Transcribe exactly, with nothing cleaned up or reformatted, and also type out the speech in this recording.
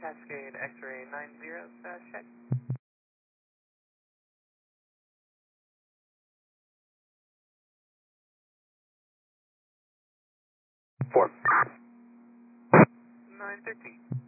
Cascade X-ray nine zero, status check. Four. nine thirteen.